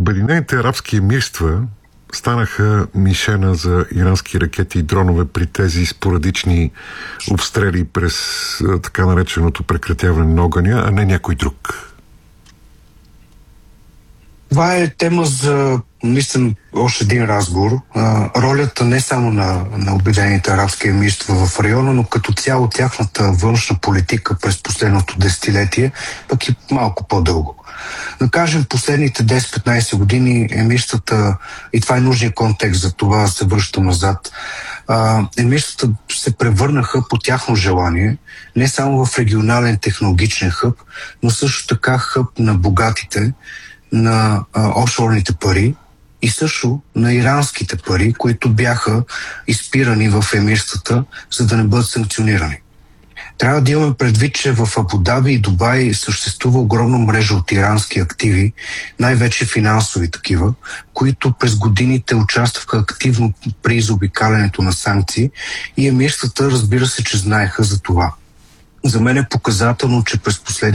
Обединените арабски емирства станаха мишена за ирански ракети и дронове при тези спорадични обстрели през така нареченото прекратяване на огъня, а не някой друг. Това е тема за, мислям, още един разговор. Ролята не само на Обединените арабски емирства в района, но като цяло тяхната външна политика през последното десетилетие, пък и малко по-дълго. Да кажем, последните 10-15 години емирствата, и това е нужният контекст, за това се връщам назад, емирствата се превърнаха по тяхно желание не само в регионален технологичен хъб, но също така хъб на богатите, на офшорните пари и също на иранските пари, които бяха изпирани в емирствата, за да не бъдат санкционирани. Трябва да имаме предвид, че в Абу Даби и Дубай съществува огромна мрежа от ирански активи, най-вече финансови такива, които през годините участваха активно при заобикалянето на санкции и емирствата, разбира се, че знаеха за това. За мен е показателно, че през последните